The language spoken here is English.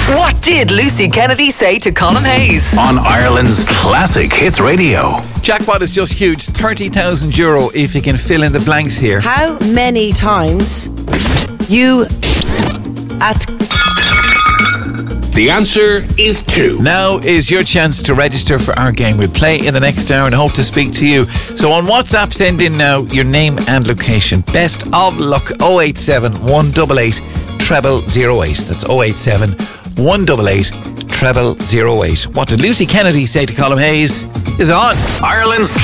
What did Lucy Kennedy say to Colin Hayes? On Ireland's Classic Hits Radio. Jackpot is just huge. €30,000 if you can fill in the blanks here. How many times you at... The answer is 2. Now is your chance to register for our game. We'll play in the next hour and hope to speak to you. So on WhatsApp, send in now your name and location. Best of luck. 087 188 0008. That's 087 188 0008. What did Lucy Kennedy say to Colin Hayes is on. Ireland's